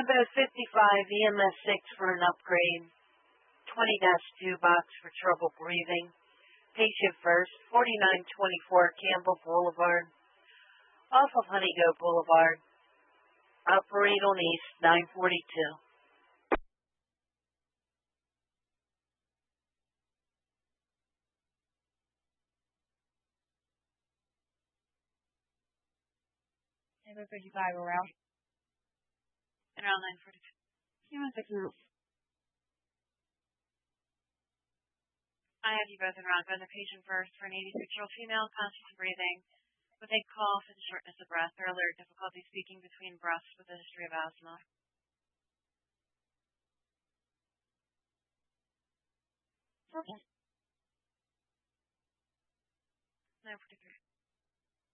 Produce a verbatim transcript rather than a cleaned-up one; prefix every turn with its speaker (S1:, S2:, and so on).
S1: Rambo fifty-five, E M S six for an upgrade. twenty dash two box for trouble breathing. Patient first, forty-nine twenty-four Campbell Boulevard. Off of Honeygo Boulevard. Operate on East, nine forty-two.
S2: Rambo fifty-five around. And around nine forty-two. Give me one second. I have you both in round. The patient first for an eighty-six-year-old female, conscious and breathing, with a cough and shortness of breath. Earlier difficulty speaking between breaths with a history of asthma. Okay. nine forty-five.